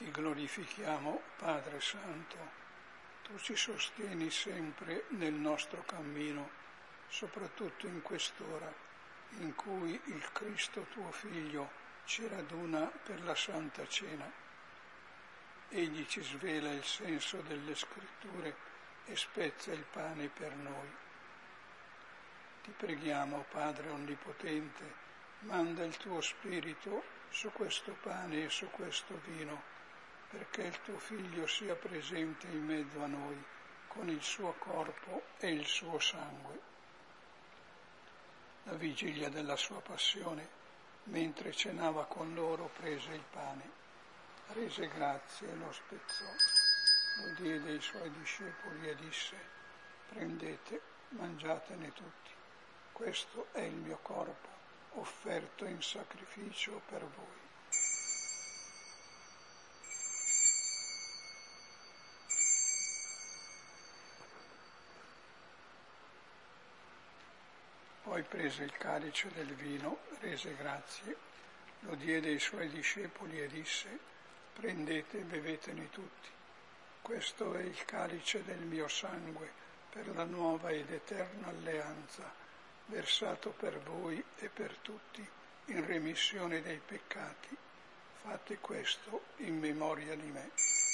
Ti glorifichiamo, Padre Santo, tu ci sostieni sempre nel nostro cammino, soprattutto in quest'ora in cui il Cristo tuo Figlio ci raduna per la Santa Cena. Egli ci svela il senso delle Scritture e spezza il pane per noi. Ti preghiamo, Padre Onnipotente, manda il tuo Spirito su questo pane e su questo vino, perché il tuo Figlio sia presente in mezzo a noi con il suo corpo e il suo sangue. La vigilia della sua passione, mentre cenava con loro, prese il pane, rese grazie e lo spezzò, lo diede ai suoi discepoli e disse: prendete, mangiatene tutti, questo è il mio corpo, offerto in sacrificio per voi. Poi prese il calice del vino, rese grazie, lo diede ai suoi discepoli e disse: prendete e bevetene tutti. Questo è il calice del mio sangue per la nuova ed eterna alleanza, versato per voi e per tutti in remissione dei peccati. Fate questo in memoria di me.